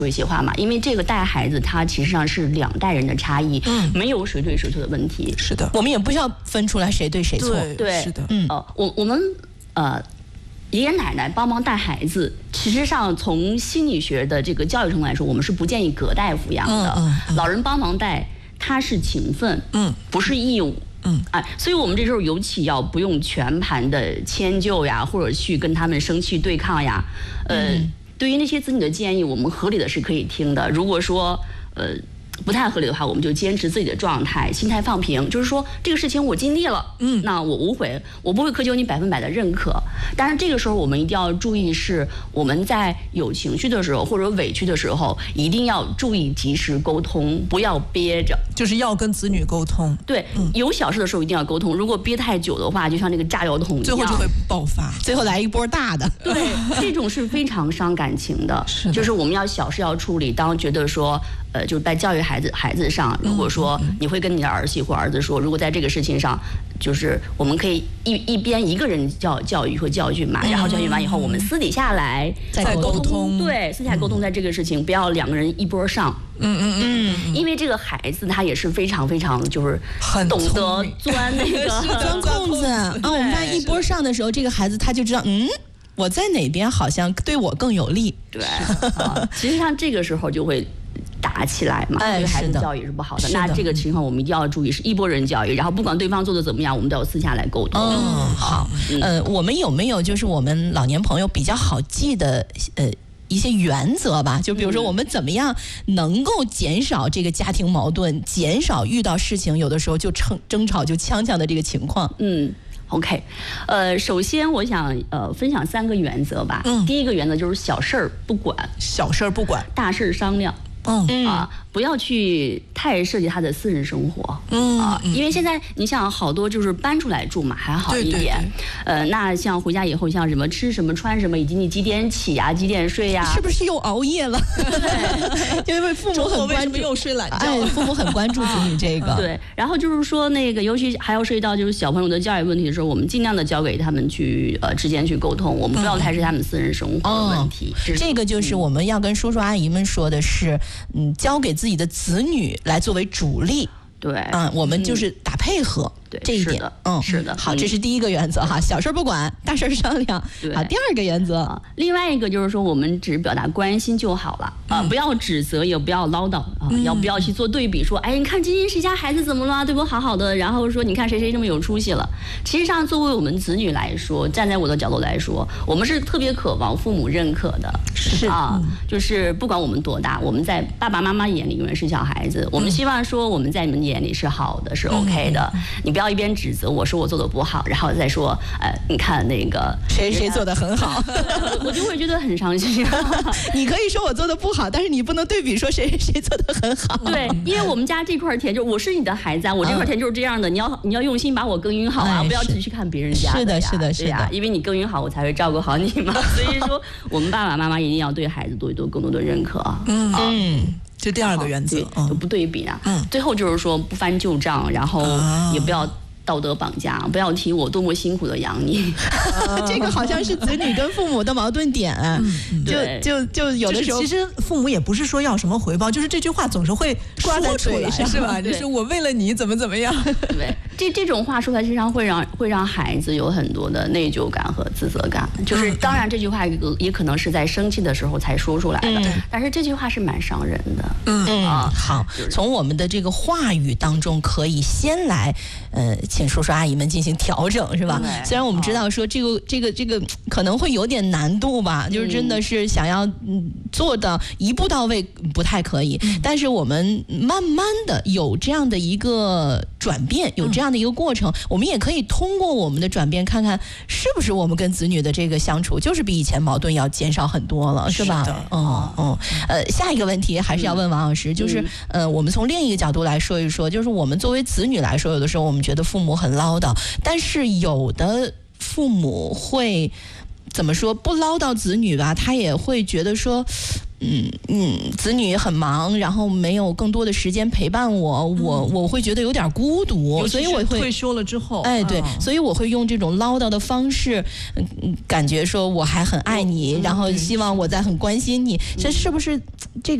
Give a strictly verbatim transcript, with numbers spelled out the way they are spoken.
说一些话嘛，因为这个带孩子，它其实上是两代人的差异， 嗯， 没有谁对谁错的问题。 是的， 我们也不需要分出来谁对谁错。 对， 对， 是的， 嗯，呃，我我们呃。爷爷奶奶帮忙带孩子，其实上从心理学的这个教育程度来说，我们是不建议隔代抚养的。 嗯嗯、 老人帮忙带，他是情分， 嗯， 不是义务。 嗯， 哎，所以我们这时候尤其要不用全盘的迁就呀，或者去跟他们生气对抗呀。呃，嗯、对于那些子女的建议，我们合理的是可以听的。如果说呃不太合理的话，我们就坚持自己的状态，心态放平，就是说这个事情我尽力了， 嗯， 那我无悔，我不会苛求你百分百的认可。但是这个时候我们一定要注意，是我们在有情绪的时候或者委屈的时候，一定要注意及时沟通，不要憋着。 就是要跟子女沟通。 对，嗯、有小事的时候一定要沟通。如果憋太久的话，就像那个炸药桶一样， 最后就会爆发， 最后来一波大的。 对，这种是非常伤感情的。 是的， 就是我们要小事要处理。当觉得说，呃，就是在教育孩子孩子上，如果说你会跟你的儿媳或儿子说，如果在这个事情上，就是我们可以一一边一个人教教育和教训嘛，然后教育完以后，我们私底下来再沟通。 对，私下沟通，在这个事情不要两个人一波上。 嗯嗯嗯， 因为这个孩子他也是非常非常就是懂得钻那个钻空子啊。我们发现一波上的时候，这个孩子他就知道，嗯，我在哪边好像对我更有利。 对，啊，其实像这个时候就会打起来嘛， 哎， 对孩子教育是不好的。 的那这个情况我们一定要注意，是一拨人教育，然后不管对方做的怎么样，我们都要私下来沟通。 嗯，好， 嗯、 呃，我们有没有就是我们老年朋友比较好记的呃一些原则吧？就比如说我们怎么样能够减少这个家庭矛盾，减少遇到事情有的时候就争争吵就呛呛的这个情况？ 嗯。OK， 呃，首先我想呃分享三个原则吧。嗯，第一个原则就是小事儿不管， 小事儿不管， 大事儿商量。 嗯啊，不要去太涉及他的私人生活。 嗯啊，因为现在你想好多就是搬出来住嘛，还好一点。 对对对呃，那像回家以后，像什么吃什么穿什么，以及你几点起呀、几点睡呀， 是不是又熬夜了？ 对， 因为父母很关注， 又睡懒觉。 哎，父母很关注子女这个。 对，然后就是说那个，尤其还要涉及到就是小朋友的教育问题的时候，我们尽量的交给他们去呃之间去沟通，我们不要太是他们私人生活的问题。 哦、这个就是我们要跟叔叔阿姨们说的是，嗯，交给自己的子女来作为主力。 对， 嗯，我们就是打配合。嗯对， 这一点， 嗯，是的， 好，这是第一个原则哈，小事不管，大事商量。好，第二个原则， 啊，另外一个就是说，我们只表达关心就好了啊，不要指责，也不要唠叨啊，要不要去做对比，说，哎，你看今天谁家孩子怎么了，对我好好的，然后说你看谁谁这么有出息了。其实上，作为我们子女来说，站在我的角度来说，我们是特别渴望父母认可的， 是啊，就是不管我们多大，我们在爸爸妈妈眼里永远是小孩子，我们希望说我们在你们眼里是好的，是 OK 的，你不要一边指责我说我做的不好，然后再说，呃，你看那个谁谁做的很好， 我就会觉得很伤心。 你可以说我做的不好，但是你不能对比说谁谁做的很好。 对，因为我们家这块田就我是你的孩子啊，我这块田就是这样的，你要你要用心把我耕耘好啊， 哎、 不要只去看别人家的。 是的，是的，是的， 呀，因为你耕耘好，我才会照顾好你嘛。所以说，我们爸爸妈妈一定要对孩子多多更多的认可。 嗯。 啊嗯，这第二个原则， 就不对比啊。嗯，最后就是说不翻旧账，然后也不要道德绑架，不要提我多么辛苦的养你。 这个好像是子女跟父母的矛盾点，嗯、就就就有的时候， 其实父母也不是说要什么回报，就是这句话总是会挂在嘴上，是吧？就是我为了你怎么怎么样。 对，这这种话说出来，实际上会让会让孩子有很多的内疚感和自责感。就是当然这句话也可能是在生气的时候才说出来的，嗯、但是这句话是蛮伤人的。 嗯嗯啊，好，从我们的这个话语当中可以先来，呃，请叔叔阿姨们进行调整，是吧？虽然我们知道说这个这个这个可能会有点难度吧，就是真的是想要嗯做的一步到位不太可以，嗯、但是我们慢慢的有这样的一个转变，有这样的一个过程，嗯、我们也可以通过我们的转变，看看是不是我们跟子女的这个相处，就是比以前矛盾要减少很多了，是吧？嗯嗯，呃，下一个问题还是要问王老师，嗯、就是呃，我们从另一个角度来说一说，就是我们作为子女来说，有的时候我们觉得父母很唠叨，但是有的父母会怎么说？不唠叨子女吧，他也会觉得说， 嗯嗯，子女很忙，然后没有更多的时间陪伴我，我我会觉得有点孤独，所以我会退休了之后， 哎对，所以我会用这种唠叨的方式，嗯，感觉说我还很爱你，然后希望我在很关心你，这是不是这个？